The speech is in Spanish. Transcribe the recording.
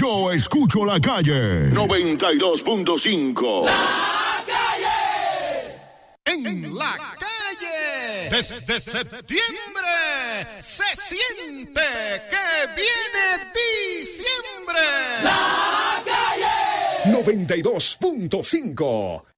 Yo escucho la calle. 92.5. La calle. En la calle. Desde septiembre se siente que viene diciembre. La calle. 92.5.